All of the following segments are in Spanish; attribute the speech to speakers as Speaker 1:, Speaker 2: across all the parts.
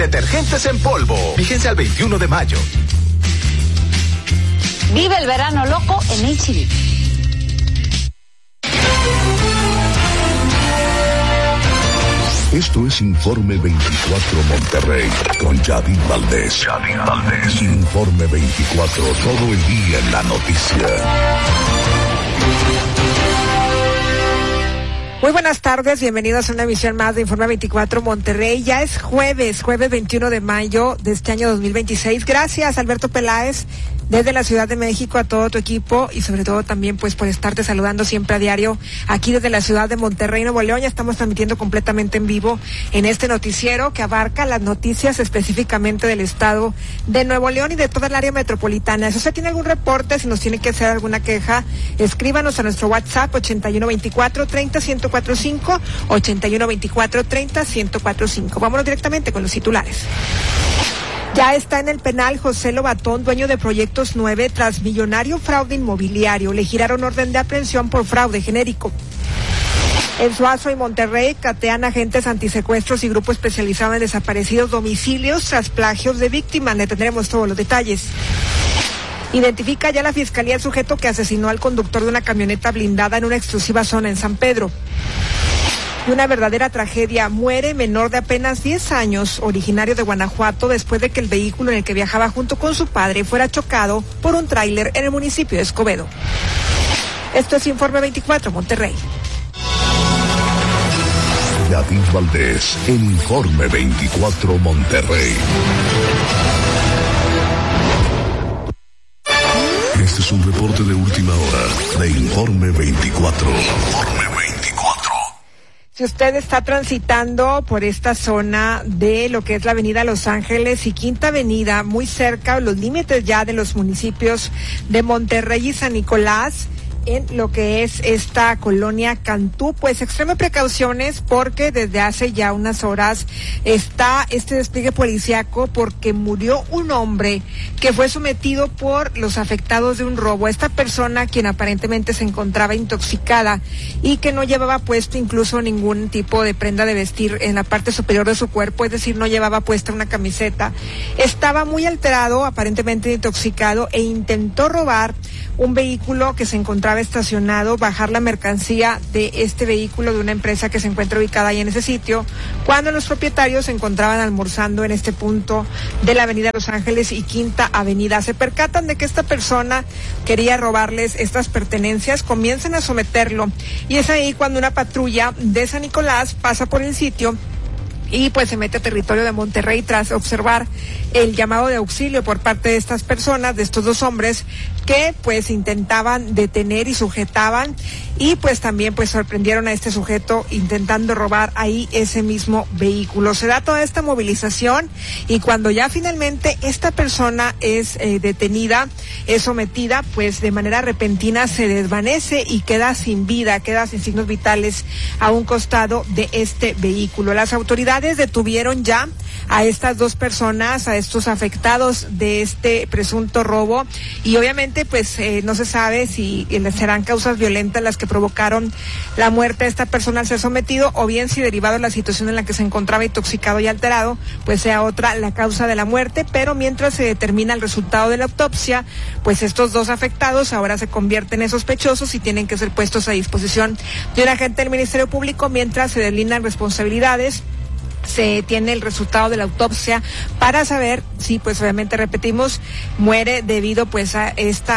Speaker 1: Detergentes en polvo. Fíjense al 21 de mayo.
Speaker 2: Vive el verano loco en H-E-B.
Speaker 3: Esto es Informe 24 Monterrey con Yadid Valdés. Informe 24, todo el día en la noticia.
Speaker 4: Muy buenas tardes, bienvenidos a una emisión más de Informe 24 Monterrey. Ya es jueves 21 de mayo de este año 2026. Gracias, Alberto Peláez, desde la Ciudad de México, a todo tu equipo y sobre todo también pues por estarte saludando siempre a diario aquí desde la ciudad de Monterrey, Nuevo León. Ya estamos transmitiendo completamente en vivo en este noticiero que abarca las noticias específicamente del estado de Nuevo León y de toda el área metropolitana. Si usted tiene algún reporte, si nos tiene que hacer alguna queja, escríbanos a nuestro WhatsApp 8124-30-1045, 8124-30-1045. Vámonos directamente con los titulares. Ya está en el penal José Lobatón, dueño de Proyectos 9, tras millonario fraude inmobiliario. Le giraron orden de aprehensión por fraude genérico. En Suazo y Monterrey catean agentes antisecuestros y grupo especializado en desaparecidos domicilios tras plagios de víctimas. Le tendremos todos los detalles. Identifica ya la Fiscalía el sujeto que asesinó al conductor de una camioneta blindada en una exclusiva zona en San Pedro. Y una verdadera tragedia, muere menor de apenas 10 años, originario de Guanajuato, después de que el vehículo en el que viajaba junto con su padre fuera chocado por un tráiler en el municipio de Escobedo. Esto es Informe 24 Monterrey.
Speaker 3: Yadid Valdés, en Informe 24 Monterrey. Este es un reporte de última hora de Informe 24. Informe 24.
Speaker 4: Si usted está transitando por esta zona de lo que es la avenida Los Ángeles y Quinta Avenida, muy cerca, los límites ya de los municipios de Monterrey y San Nicolás, en lo que es esta colonia Cantú, pues extreme precauciones porque desde hace ya unas horas está este despliegue policiaco porque murió un hombre que fue sometido por los afectados de un robo. Esta persona, quien aparentemente se encontraba intoxicada y que no llevaba puesto incluso ningún tipo de prenda de vestir en la parte superior de su cuerpo, es decir, no llevaba puesta una camiseta, estaba muy alterado, aparentemente intoxicado, e intentó robar un vehículo que se encontraba estacionado, bajar la mercancía de este vehículo de una empresa que se encuentra ubicada ahí en ese sitio, cuando los propietarios se encontraban almorzando en este punto de la avenida Los Ángeles y Quinta Avenida. Se percatan de que esta persona quería robarles estas pertenencias, comienzan a someterlo y es ahí cuando una patrulla de San Nicolás pasa por el sitio y pues se mete a territorio de Monterrey tras observar el llamado de auxilio por parte de estas personas, de estos dos hombres que pues intentaban detener y sujetaban y pues también pues sorprendieron a este sujeto intentando robar ahí ese mismo vehículo. Se da toda esta movilización y cuando ya finalmente esta persona es detenida, es sometida, pues de manera repentina se desvanece y queda sin vida, queda sin signos vitales a un costado de este vehículo. Las autoridades detuvieron ya a estas dos personas, a estos afectados de este presunto robo y obviamente pues no se sabe si serán causas violentas las que provocaron la muerte de esta persona al ser sometido o bien si derivado de la situación en la que se encontraba intoxicado y alterado pues sea otra la causa de la muerte, pero mientras se determina el resultado de la autopsia pues estos dos afectados ahora se convierten en sospechosos y tienen que ser puestos a disposición de un agente del Ministerio Público mientras se deslindan responsabilidades. Se tiene el resultado de la autopsia para saber si, pues obviamente repetimos, muere debido pues a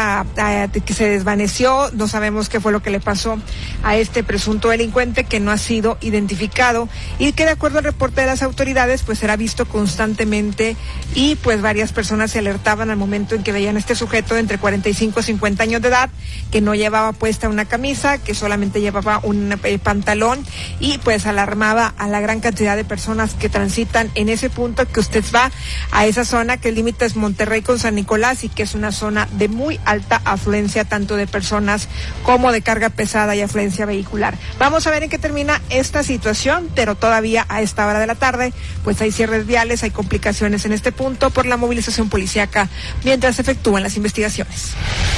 Speaker 4: que se desvaneció. No sabemos qué fue lo que le pasó a este presunto delincuente que no ha sido identificado y que de acuerdo al reporte de las autoridades pues será visto constantemente y pues varias personas se alertaban al momento en que veían a este sujeto de entre 45 y 50 años de edad que no llevaba puesta una camisa, que solamente llevaba un pantalón y pues alarmaba a la gran cantidad de personas que transitan en ese punto, que usted va a esa zona que el límite es Monterrey con San Nicolás y que es una zona de muy alta afluencia tanto de personas como de carga pesada y afluencia vehicular. Vamos a ver en qué termina esta situación, pero todavía a esta hora de la tarde pues hay cierres viales, hay complicaciones en este punto por la movilización policíaca mientras se efectúan las investigaciones.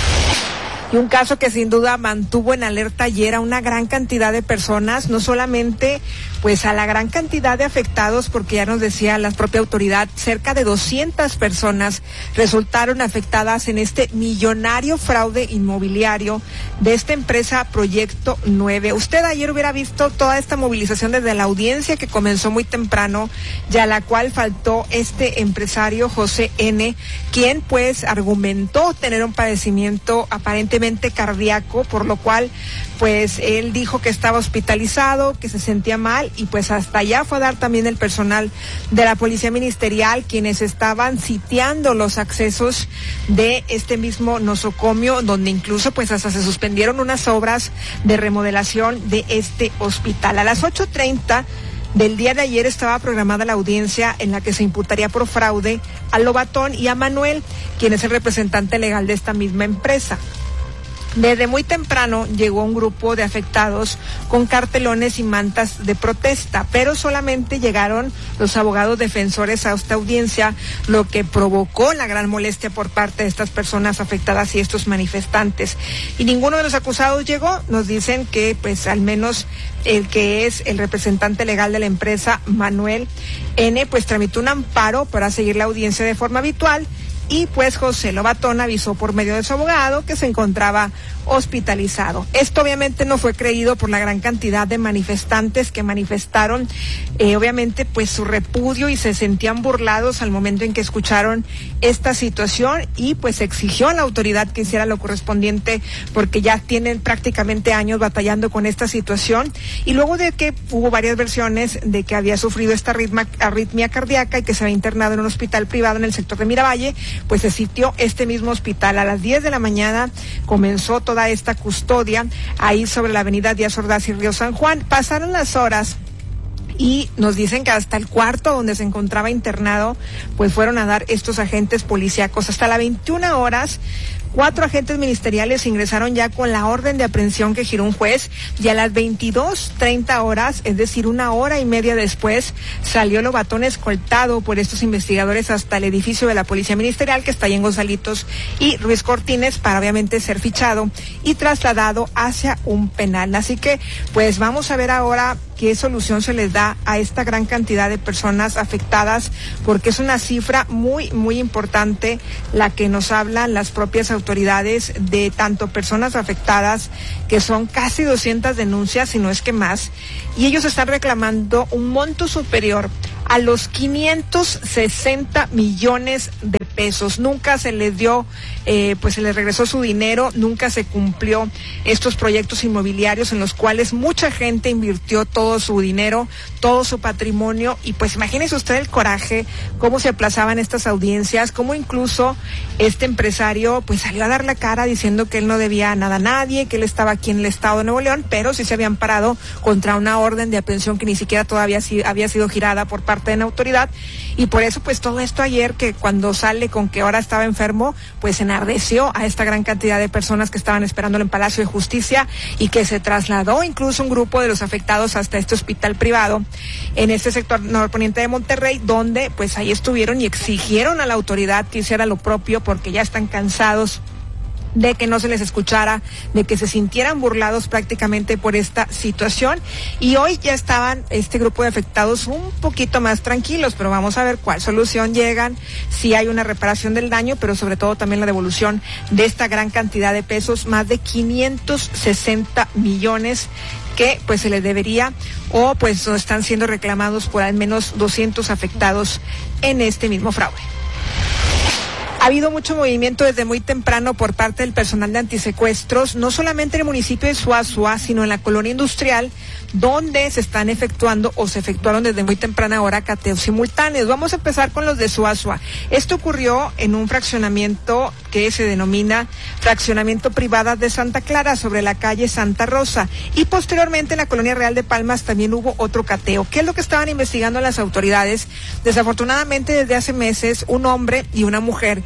Speaker 4: Y un caso que sin duda mantuvo en alerta ayer a una gran cantidad de personas, no solamente pues a la gran cantidad de afectados, porque ya nos decía la propia autoridad, cerca de 200 personas resultaron afectadas en este millonario fraude inmobiliario de esta empresa Proyecto 9. Usted ayer hubiera visto toda esta movilización desde la audiencia que comenzó muy temprano, y a la cual faltó este empresario José N., quien pues argumentó tener un padecimiento aparentemente cardíaco, por lo cual pues él dijo que estaba hospitalizado, que se sentía mal, y pues hasta allá fue a dar también el personal de la Policía Ministerial, quienes estaban sitiando los accesos de este mismo nosocomio, donde incluso pues hasta se suspendieron unas obras de remodelación de este hospital. A las 8:30 del día de ayer estaba programada la audiencia en la que se imputaría por fraude a Lobatón y a Manuel, quien es el representante legal de esta misma empresa. Desde muy temprano llegó un grupo de afectados con cartelones y mantas de protesta, pero solamente llegaron los abogados defensores a esta audiencia, lo que provocó la gran molestia por parte de estas personas afectadas y estos manifestantes. Y ninguno de los acusados llegó. Nos dicen que pues al menos el que es el representante legal de la empresa, Manuel N., pues tramitó un amparo para seguir la audiencia de forma habitual. Y pues José Lobatón avisó por medio de su abogado que se encontraba hospitalizado. Esto obviamente no fue creído por la gran cantidad de manifestantes que manifestaron obviamente pues su repudio y se sentían burlados al momento en que escucharon esta situación, y pues exigió a la autoridad que hiciera lo correspondiente, porque ya tienen prácticamente años batallando con esta situación, y luego de que hubo varias versiones de que había sufrido esta arritmia cardíaca y que se había internado en un hospital privado en el sector de Miravalle, pues se sitió este mismo hospital. A las 10 de la mañana comenzó toda esta custodia ahí sobre la avenida Díaz Ordaz y Río San Juan. Pasaron las horas y nos dicen que hasta el cuarto donde se encontraba internado, pues fueron a dar estos agentes policíacos. Hasta las 21 horas, 4 agentes ministeriales ingresaron ya con la orden de aprehensión que giró un juez, y a las 22:30 horas, es decir, 1 hora y media después, salió Lobatón escoltado por estos investigadores hasta el edificio de la Policía Ministerial, que está ahí en Gonzalitos y Ruiz Cortines, para obviamente ser fichado y trasladado hacia un penal. Así que, pues vamos a ver ahora qué solución se les da a esta gran cantidad de personas afectadas, porque es una cifra muy, muy importante la que nos hablan las propias autoridades de tanto personas afectadas, que son casi 200 denuncias, si no es que más, y ellos están reclamando un monto superior a los 560 millones de pesos. Nunca se les dio, pues se les regresó su dinero, nunca se cumplió estos proyectos inmobiliarios en los cuales mucha gente invirtió todo su dinero, todo su patrimonio, y pues imagínese usted el coraje, cómo se aplazaban estas audiencias, cómo incluso este empresario pues salió a dar la cara diciendo que él no debía nada a nadie, que él estaba aquí en el estado de Nuevo León, pero sí se habían parado contra una orden de aprehensión que ni siquiera todavía había sido girada por parte de la autoridad. Y por eso pues todo esto ayer, que cuando sale con que ahora estaba enfermo, pues enardeció a esta gran cantidad de personas que estaban esperándolo en Palacio de Justicia, y que se trasladó incluso un grupo de los afectados hasta este hospital privado en este sector norponiente de Monterrey, donde pues ahí estuvieron y exigieron a la autoridad que hiciera lo propio, porque ya están cansados de que no se les escuchara, de que se sintieran burlados prácticamente por esta situación. Y hoy ya estaban este grupo de afectados un poquito más tranquilos, pero vamos a ver cuál solución llegan, si hay una reparación del daño, pero sobre todo también la devolución de esta gran cantidad de pesos, más de 560 millones que pues se les debería, o pues están siendo reclamados por al menos 200 afectados en este mismo fraude. Ha habido mucho movimiento desde muy temprano por parte del personal de antisecuestros, no solamente en el municipio de Suazua, sino en la colonia industrial, donde se están efectuando o se efectuaron desde muy temprana hora cateos simultáneos. Vamos a empezar con los de Suazua. Esto ocurrió en un fraccionamiento que se denomina Fraccionamiento Privada de Santa Clara, sobre la calle Santa Rosa, y posteriormente en la colonia Real de Palmas también hubo otro cateo. ¿Qué es lo que estaban investigando las autoridades? Desafortunadamente, desde hace meses, un hombre y una mujer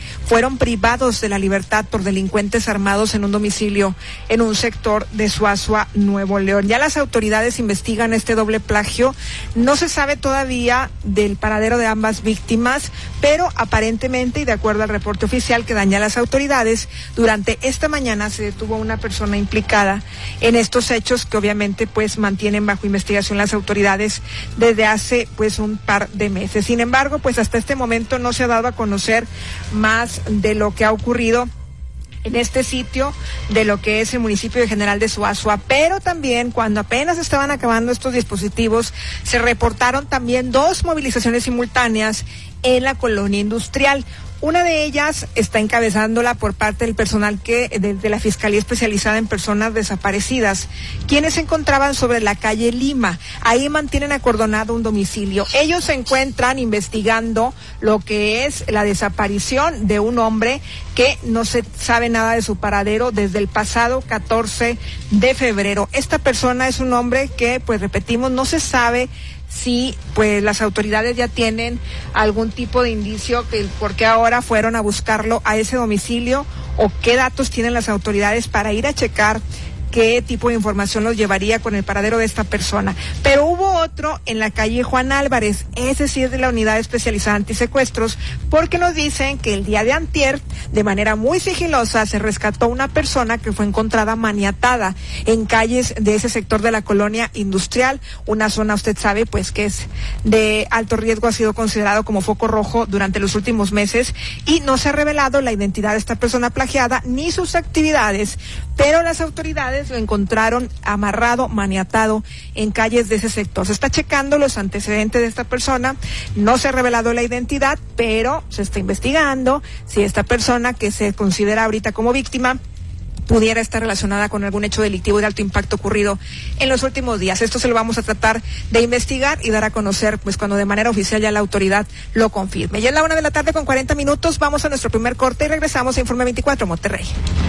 Speaker 4: fueron privados de la libertad por delincuentes armados en un domicilio en un sector de Suazua, Nuevo León. Ya las autoridades investigan este doble plagio. No se sabe todavía del paradero de ambas víctimas, pero aparentemente, y de acuerdo al reporte oficial que dan ya las autoridades, durante esta mañana se detuvo una persona implicada en estos hechos que obviamente pues mantienen bajo investigación las autoridades desde hace pues un par de meses. Sin embargo, pues hasta este momento no se ha dado a conocer más de lo que ha ocurrido en este sitio de lo que es el municipio de General de Suazua, pero también cuando apenas estaban acabando estos dispositivos, se reportaron también 2 movilizaciones simultáneas en la colonia industrial. Una de ellas está encabezándola por parte del personal de la Fiscalía Especializada en Personas Desaparecidas, quienes se encontraban sobre la calle Lima. Ahí mantienen acordonado un domicilio. Ellos se encuentran investigando lo que es la desaparición de un hombre que no se sabe nada de su paradero desde el pasado 14 de febrero. Esta persona es un hombre que, pues repetimos, no se sabe si pues las autoridades ya tienen algún tipo de indicio que por qué ahora fueron a buscarlo a ese domicilio o qué datos tienen las autoridades para ir a checar qué tipo de información los llevaría con el paradero de esta persona. Pero hubo otro en la calle Juan Álvarez, ese sí es de la Unidad Especializada Antisecuestros, porque nos dicen que el día de antier, de manera muy sigilosa, se rescató una persona que fue encontrada maniatada en calles de ese sector de la colonia industrial, una zona, usted sabe, pues que es de alto riesgo, ha sido considerado como foco rojo durante los últimos meses, y no se ha revelado la identidad de esta persona plagiada ni sus actividades, pero las autoridades lo encontraron amarrado, maniatado en calles de ese sector. Se está checando los antecedentes de esta persona, no se ha revelado la identidad, pero se está investigando si esta persona que se considera ahorita como víctima pudiera estar relacionada con algún hecho delictivo de alto impacto ocurrido en los últimos días. Esto se lo vamos a tratar de investigar y dar a conocer pues cuando de manera oficial ya la autoridad lo confirme. Ya es la 1:40 p.m, vamos a nuestro primer corte y regresamos a Informe 24 Monterrey.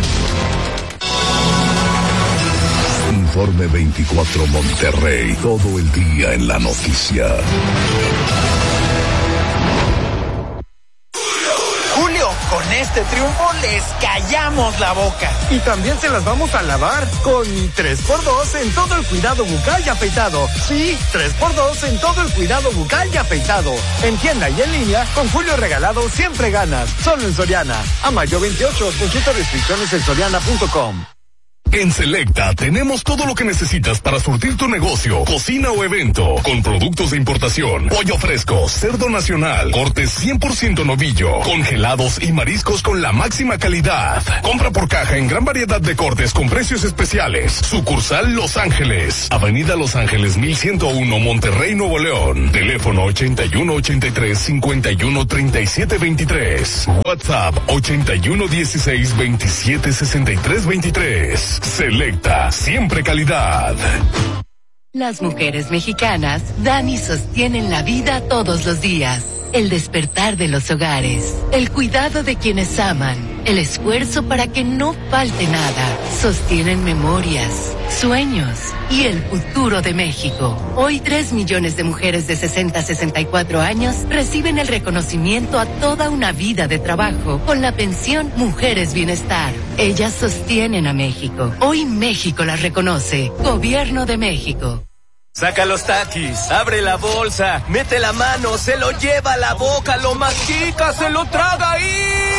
Speaker 3: Informe 24 Monterrey, todo el día en la noticia.
Speaker 5: Julio, con este triunfo les callamos la boca.
Speaker 6: Y también se las vamos a lavar con 3x2 en todo el cuidado bucal y afeitado. Sí, 3x2 en todo el cuidado bucal y afeitado. En tienda y en línea, con Julio regalado siempre ganas. Solo en Soriana. A mayo 28, consulta restricciones en soriana.com.
Speaker 3: En Selecta tenemos todo lo que necesitas para surtir tu negocio, cocina o evento, con productos de importación, pollo fresco, cerdo nacional, cortes 100% novillo, congelados y mariscos con la máxima calidad. Compra por caja en gran variedad de cortes con precios especiales. Sucursal Los Ángeles, Avenida Los Ángeles 1101, Monterrey, Nuevo León. Teléfono 8183-513723. WhatsApp 8116-276323. Selecta, siempre calidad.
Speaker 7: Las mujeres mexicanas dan y sostienen la vida todos los días. El despertar de los hogares, el cuidado de quienes aman, el esfuerzo para que no falte nada. Sostienen memorias, sueños y el futuro de México. Hoy 3 millones de mujeres de 60 a 64 años reciben el reconocimiento a toda una vida de trabajo con la pensión Mujeres Bienestar. Ellas sostienen a México. Hoy México las reconoce. Gobierno de México.
Speaker 5: Saca los taquis, abre la bolsa, mete la mano, se lo lleva a la boca, lo mastica, se lo traga y...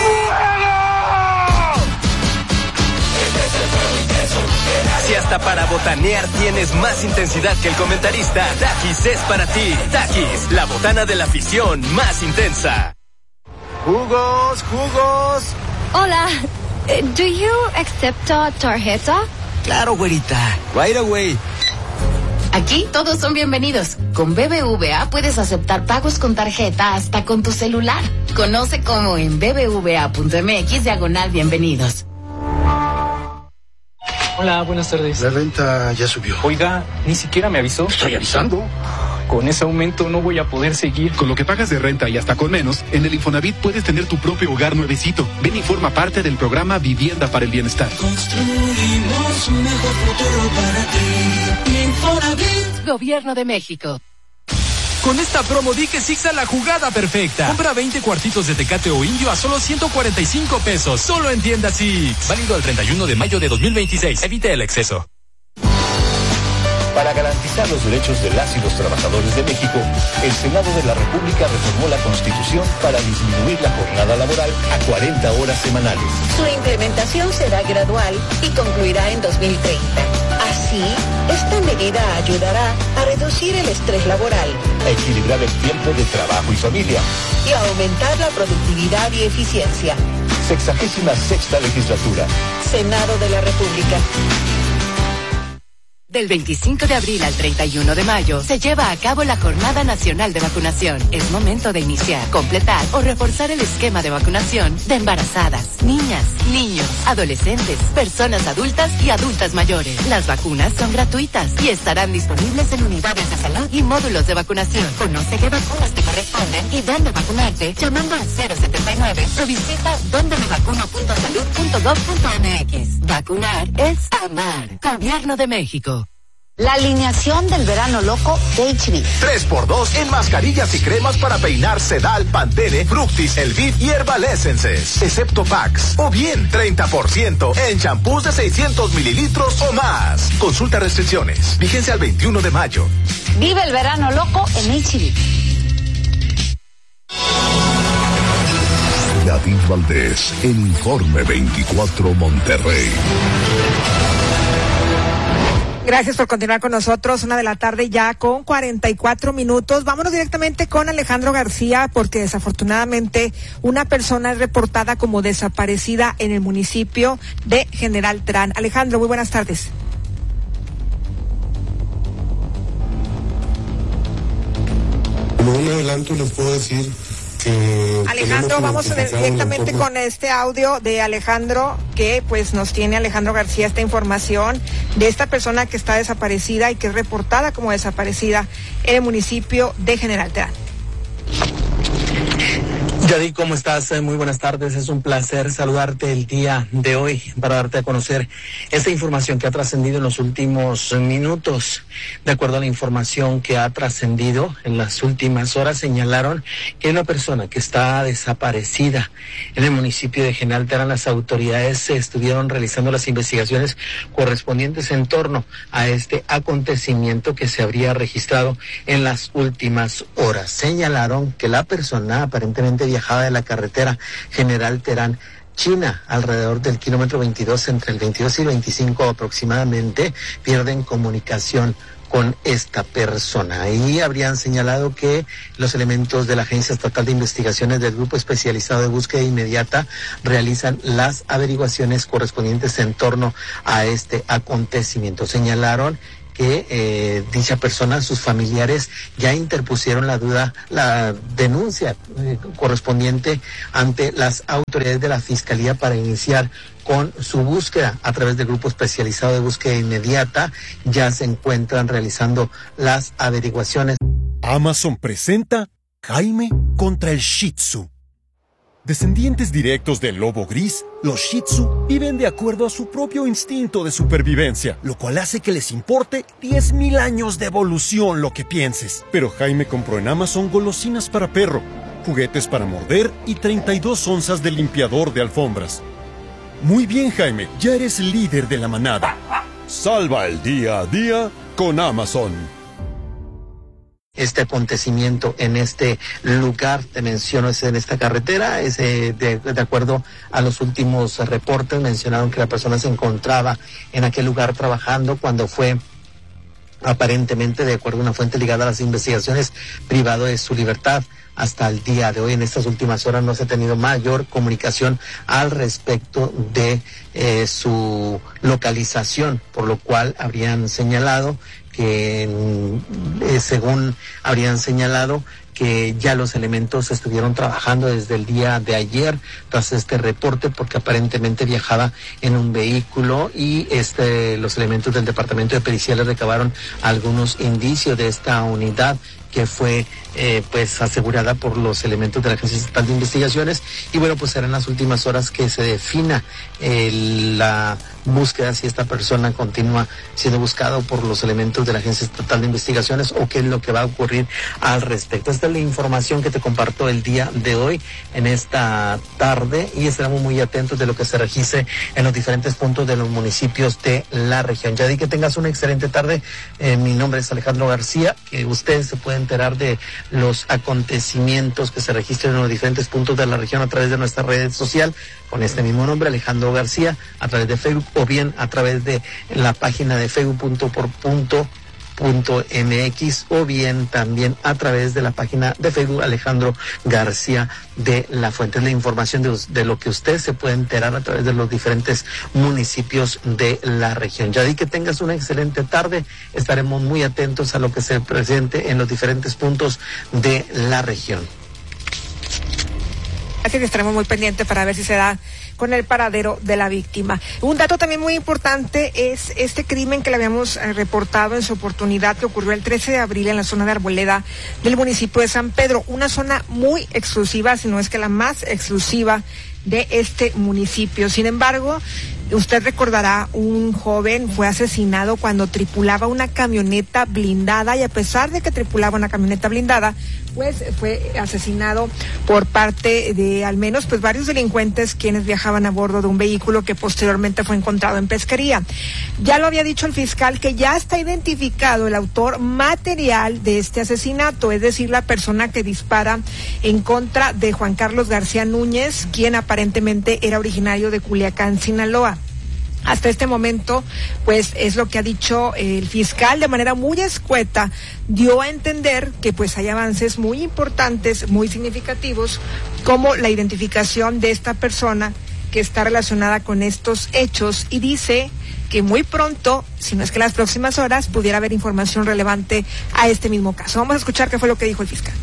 Speaker 5: Si hasta para botanear tienes más intensidad que el comentarista, Takis es para ti. Takis, la botana de la afición más intensa.
Speaker 6: Jugos.
Speaker 8: Hola, do you accept tarjeta?
Speaker 5: Claro, güerita, right away.
Speaker 9: Aquí todos son bienvenidos. Con BBVA puedes aceptar pagos con tarjeta hasta con tu celular. Conoce cómo en bbva.mx/bienvenidos.
Speaker 10: Hola, buenas tardes.
Speaker 11: La renta ya subió.
Speaker 10: Oiga, ni siquiera me avisó.
Speaker 11: Estoy avisando.
Speaker 10: Con ese aumento no voy a poder seguir.
Speaker 11: Con lo que pagas de renta y hasta con menos, en el Infonavit puedes tener tu propio hogar nuevecito. Ven y forma parte del programa Vivienda para el Bienestar.
Speaker 12: Construimos un mejor futuro para ti. Infonavit.
Speaker 7: Gobierno de México.
Speaker 13: Con esta promo di que Sixa la jugada perfecta. Compra 20 cuartitos de Tecate o Indio a solo 145 pesos. Solo en tienda Six. Válido al 31 de mayo de 2026. Evite el exceso.
Speaker 14: Para garantizar los derechos de las y los trabajadores de México, el Senado de la República reformó la Constitución para disminuir la jornada laboral a 40 horas semanales.
Speaker 15: Su implementación será gradual y concluirá en 2030. Así, esta medida ayudará a reducir el estrés laboral,
Speaker 14: a equilibrar el tiempo de trabajo y familia
Speaker 15: y a aumentar la productividad y eficiencia.
Speaker 14: 66ª legislatura.
Speaker 15: Senado de la República.
Speaker 7: Del 25 de abril al 31 de mayo se lleva a cabo la Jornada Nacional de Vacunación. Es momento de iniciar, completar o reforzar el esquema de vacunación de embarazadas, niñas, niños, adolescentes, personas adultas y adultas mayores. Las vacunas son gratuitas y estarán disponibles en unidades de salud y módulos de vacunación. Conoce qué vacunas te corresponden y dónde vacunarte llamando al 079 o visita dondemevacuno.salud.gov.mx. Vacunar es amar. Gobierno de México.
Speaker 2: La alineación del verano loco de H-B.
Speaker 1: 3x2 en mascarillas y cremas para peinar Sedal, Pantene, Fructis, Elviv y Herbal Essences, excepto packs. O bien 30% en champús de 600 mililitros o más. Consulta restricciones. Vigencia al 21 de mayo.
Speaker 2: Vive el verano loco en H-B.
Speaker 3: David Valdés, el Informe 24 Monterrey.
Speaker 4: Gracias por continuar con nosotros. 1:00 p.m. ya con 44 minutos. Vámonos directamente con Alejandro García, porque desafortunadamente una persona es reportada como desaparecida en el municipio de General Terán. Alejandro, muy buenas tardes.
Speaker 16: Como un adelanto les puedo decir que
Speaker 4: Alejandro, vamos directamente con este audio de Alejandro, que pues nos tiene Alejandro García esta información de esta persona que está desaparecida y que es reportada como desaparecida en el municipio de General Terán.
Speaker 17: Yadi, ¿cómo estás? Muy buenas tardes. Es un placer saludarte el día de hoy para darte a conocer esta información que ha trascendido en los últimos minutos. De acuerdo a la información que ha trascendido en las últimas horas, señalaron que hay una persona que está desaparecida en el municipio de General Terán. Las autoridades estuvieron realizando las investigaciones correspondientes en torno a este acontecimiento que se habría registrado en las últimas horas. Señalaron que la persona aparentemente viajaba de la carretera General Terán China, alrededor del kilómetro 22, entre el 22 y el 25 aproximadamente, pierden comunicación con esta persona. Ahí habrían señalado que los elementos de la Agencia Estatal de Investigaciones del Grupo Especializado de Búsqueda Inmediata realizan las averiguaciones correspondientes en torno a este acontecimiento. Señalaron que dicha persona, sus familiares ya interpusieron la denuncia correspondiente ante las autoridades de la Fiscalía para iniciar con su búsqueda a través del Grupo Especializado de Búsqueda Inmediata. Ya se encuentran realizando las averiguaciones.
Speaker 18: Amazon presenta Jaime contra el Shih Tzu. Descendientes directos del lobo gris, los Shih Tzu viven de acuerdo a su propio instinto de supervivencia, lo cual hace que les importe 10,000 años de evolución lo que pienses. Pero Jaime compró en Amazon golosinas para perro, juguetes para morder y 32 onzas de limpiador de alfombras. Muy bien, Jaime, ya eres líder de la manada. Salva el día a día con Amazon.
Speaker 17: Este acontecimiento en este lugar, te menciono, es en esta carretera, es de acuerdo a los últimos reportes, mencionaron que la persona se encontraba en aquel lugar trabajando cuando fue aparentemente, de acuerdo a una fuente ligada a las investigaciones, privado de su libertad. Hasta el día de hoy, en estas últimas horas, no se ha tenido mayor comunicación al respecto de su localización, por lo cual habrían señalado que, según habrían señalado, que ya los elementos estuvieron trabajando desde el día de ayer tras este reporte, porque aparentemente viajaba en un vehículo y los elementos del Departamento de Periciales recabaron algunos indicios de esta unidad que fue pues asegurada por los elementos de la Agencia Estatal de Investigaciones. Y bueno, pues serán las últimas horas que se defina la búsqueda, si esta persona continúa siendo buscado por los elementos de la Agencia Estatal de Investigaciones o qué es lo que va a ocurrir al respecto. Esta es la información que te comparto el día de hoy, en esta tarde, y estaremos muy atentos de lo que se registre en los diferentes puntos de los municipios de la región. Ya di que tengas una excelente tarde. Mi nombre es Alejandro García, que usted se puede enterar de los acontecimientos que se registran en los diferentes puntos de la región a través de nuestra red social, con este mismo nombre, Alejandro García, a través de Facebook o bien a través de la página de facebook.por.mx o bien también a través de la página de Facebook Alejandro García de la Fuente. Es la información de lo que usted se puede enterar a través de los diferentes municipios de la región. Ya di que tengas una excelente tarde. Estaremos muy atentos a lo que se presente en los diferentes puntos de la región.
Speaker 4: Así que estaremos muy pendientes para ver si se da con el paradero de la víctima. Un dato también muy importante es este crimen que le habíamos reportado en su oportunidad, que ocurrió el 13 de abril en la zona de Arboleda del municipio de San Pedro, una zona muy exclusiva, si no es que la más exclusiva de este municipio. Sin embargo, usted recordará, un joven fue asesinado cuando tripulaba una camioneta blindada, y a pesar de que tripulaba una camioneta blindada, pues fue asesinado por parte de al menos pues varios delincuentes quienes viajaban a bordo de un vehículo que posteriormente fue encontrado en Pesquería. Ya lo había dicho el fiscal que ya está identificado el autor material de este asesinato, es decir, la persona que dispara en contra de Juan Carlos García Núñez, quien aparentemente era originario de Culiacán, Sinaloa. Hasta este momento, pues es lo que ha dicho el fiscal de manera muy escueta, dio a entender que pues hay avances muy importantes, muy significativos, como la identificación de esta persona que está relacionada con estos hechos, y dice que muy pronto, si no es que las próximas horas, pudiera haber información relevante a este mismo caso. Vamos a escuchar qué fue lo que dijo el fiscal.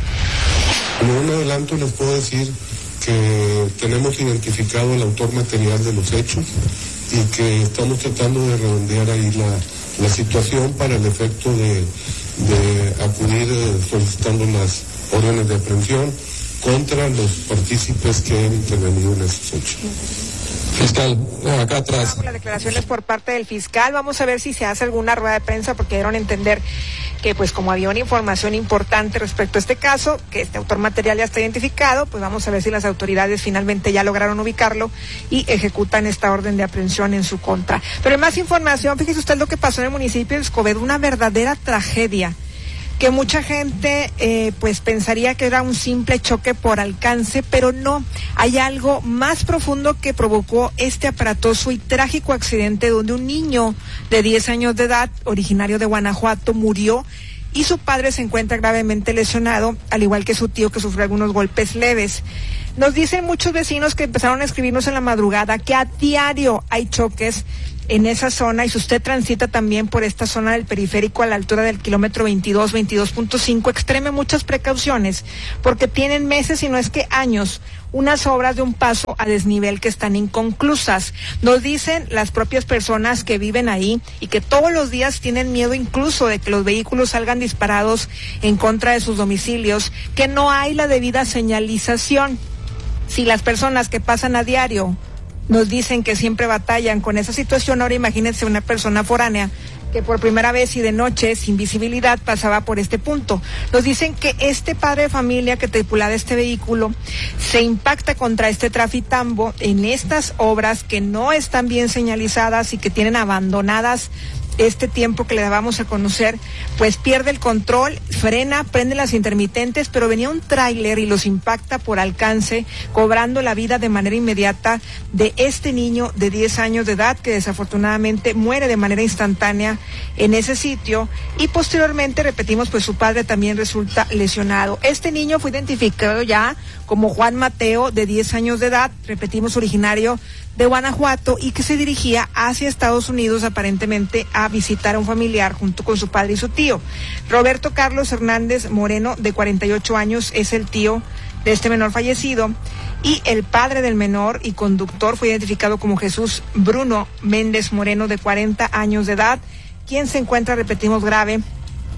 Speaker 16: Como un adelanto les puedo decir que tenemos identificado el autor material de los hechos y que estamos tratando de redondear ahí la situación para el efecto de acudir solicitando las órdenes de aprehensión contra los partícipes que han intervenido en esos hechos. Fiscal, acá atrás.
Speaker 4: Las declaraciones por parte del fiscal, vamos a ver si se hace alguna rueda de prensa, porque dieron a entender que pues como había una información importante respecto a este caso, que este autor material ya está identificado, pues vamos a ver si las autoridades finalmente ya lograron ubicarlo y ejecutan esta orden de aprehensión en su contra. Pero en más información, fíjese usted lo que pasó en el municipio de Escobedo, una verdadera tragedia, que mucha gente pues pensaría que era un simple choque por alcance, pero no, hay algo más profundo que provocó este aparatoso y trágico accidente, donde un niño de 10 años de edad, originario de Guanajuato, murió y su padre se encuentra gravemente lesionado, al igual que su tío, que sufrió algunos golpes leves. Nos dicen muchos vecinos que empezaron a escribirnos en la madrugada que a diario hay choques en esa zona, y si usted transita también por esta zona del periférico a la altura del kilómetro 22.5, extreme muchas precauciones, porque tienen meses, si no es que años, unas obras de un paso a desnivel que están inconclusas. Nos dicen las propias personas que viven ahí y que todos los días tienen miedo incluso de que los vehículos salgan disparados en contra de sus domicilios, que no hay la debida señalización. Si las personas que pasan a diario nos dicen que siempre batallan con esa situación, ahora imagínense una persona foránea que por primera vez y de noche, sin visibilidad, pasaba por este punto. Nos dicen que este padre de familia que tripulaba este vehículo se impacta contra este trafitambo en estas obras que no están bien señalizadas y que tienen abandonadas este tiempo que le dábamos a conocer, pues pierde el control, frena, prende las intermitentes, pero venía un tráiler y los impacta por alcance, cobrando la vida de manera inmediata de este niño de 10 años de edad, que desafortunadamente muere de manera instantánea en ese sitio, y posteriormente, repetimos, pues su padre también resulta lesionado. Este niño fue identificado ya como Juan Mateo, de 10 años de edad, repetimos, originario de Guanajuato, y que se dirigía hacia Estados Unidos aparentemente a visitar a un familiar junto con su padre y su tío. Roberto Carlos Hernández Moreno, de 48 años, es el tío de este menor fallecido, y el padre del menor y conductor fue identificado como Jesús Bruno Méndez Moreno, de 40 años de edad, quien se encuentra, repetimos, grave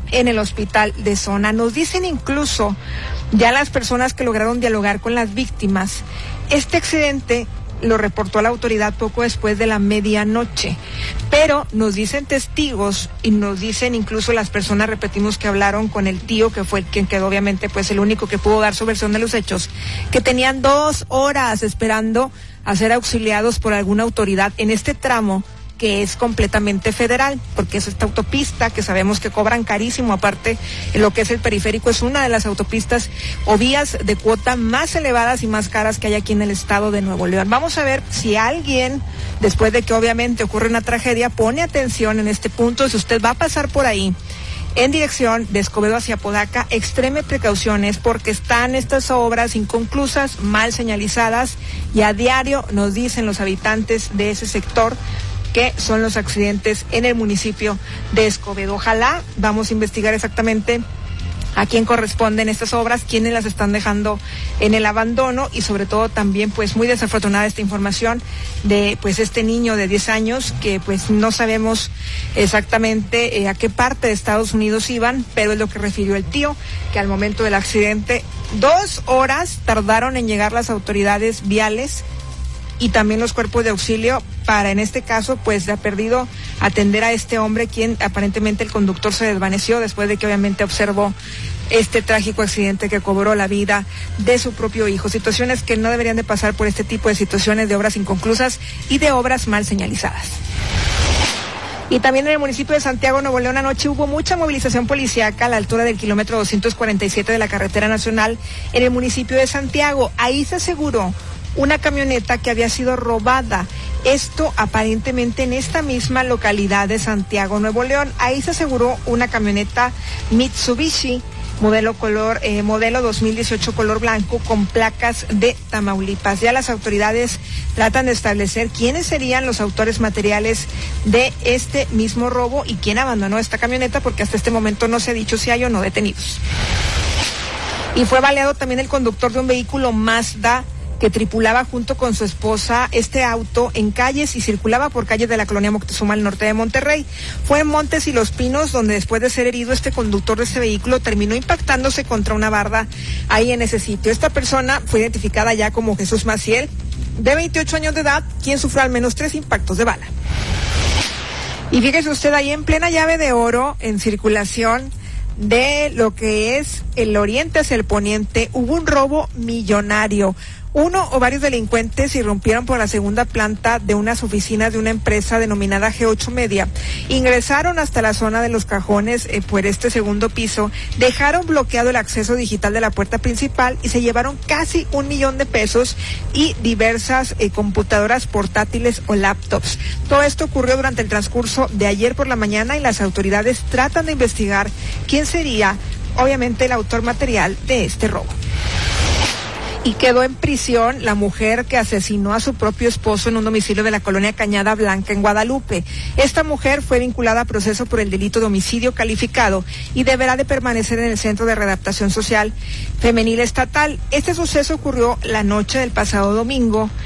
Speaker 4: en el hospital de zona. Nos dicen incluso ya las personas que lograron dialogar con las víctimas, este accidente lo reportó a la autoridad poco después de la medianoche, pero nos dicen testigos y nos dicen incluso las personas, repetimos, que hablaron con el tío, que fue quien quedó obviamente pues el único que pudo dar su versión de los hechos, que tenían 2 horas esperando a ser auxiliados por alguna autoridad en este tramo que es completamente federal, porque es esta autopista que sabemos que cobran carísimo. Aparte, lo que es el periférico es una de las autopistas o vías de cuota más elevadas y más caras que hay aquí en el estado de Nuevo León. Vamos a ver si alguien, después de que obviamente ocurre una tragedia, pone atención en este punto. Si usted va a pasar por ahí en dirección de Escobedo hacia Apodaca, extreme precauciones porque están estas obras inconclusas, mal señalizadas, y a diario nos dicen los habitantes de ese sector que son los accidentes en el municipio de Escobedo. Ojalá, vamos a investigar exactamente a quién corresponden estas obras, quiénes las están dejando en el abandono, y sobre todo también pues muy desafortunada esta información de pues este niño de 10 años que pues no sabemos exactamente a qué parte de Estados Unidos iban, pero es lo que refirió el tío, que al momento del accidente 2 horas tardaron en llegar las autoridades viales y también los cuerpos de auxilio para, en este caso, pues de ha perdido atender a este hombre, quien aparentemente el conductor se desvaneció después de que obviamente observó este trágico accidente que cobró la vida de su propio hijo. Situaciones que no deberían de pasar por este tipo de situaciones de obras inconclusas y de obras mal señalizadas. Y también en el municipio de Santiago, Nuevo León, anoche hubo mucha movilización policíaca a la altura del kilómetro 247 de la carretera nacional en el municipio de Santiago. Ahí se aseguró una camioneta que había sido robada. Esto aparentemente en esta misma localidad de Santiago, Nuevo León. Ahí se aseguró una camioneta Mitsubishi modelo 2018 color blanco con placas de Tamaulipas. Ya las autoridades tratan de establecer quiénes serían los autores materiales de este mismo robo y quién abandonó esta camioneta, porque hasta este momento no se ha dicho si hay o no detenidos. Y fue baleado también el conductor de un vehículo Mazda que tripulaba junto con su esposa este auto en calles y circulaba por calles de la colonia Moctezuma al norte de Monterrey. Fue en Montes y Los Pinos donde, después de ser herido, este conductor de este vehículo terminó impactándose contra una barda ahí en ese sitio. Esta persona fue identificada ya como Jesús Maciel, de 28 años de edad, quien sufrió al menos 3 impactos de bala. Y fíjese usted, ahí en plena llave de oro, en circulación de lo que es el oriente hacia el poniente, hubo un robo millonario. Uno o varios delincuentes irrumpieron por la segunda planta de unas oficinas de una empresa denominada G8 Media. Ingresaron hasta la zona de los cajones por este segundo piso, dejaron bloqueado el acceso digital de la puerta principal y se llevaron casi $1 millón y diversas computadoras portátiles o laptops. Todo esto ocurrió durante el transcurso de ayer por la mañana y las autoridades tratan de investigar quién sería, obviamente, el autor material de este robo. Y quedó en prisión la mujer que asesinó a su propio esposo en un domicilio de la colonia Cañada Blanca en Guadalupe. Esta mujer fue vinculada a proceso por el delito de homicidio calificado y deberá de permanecer en el Centro de Readaptación Social Femenil Estatal. Este suceso ocurrió la noche del pasado domingo